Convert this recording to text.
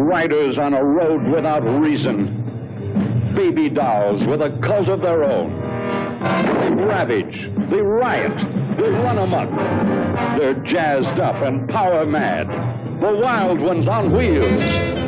riders on a road without reason. Baby dolls with a cult of their own. They ravage, they riot, they run amok. They're jazzed up and power mad. The wild ones on wheels.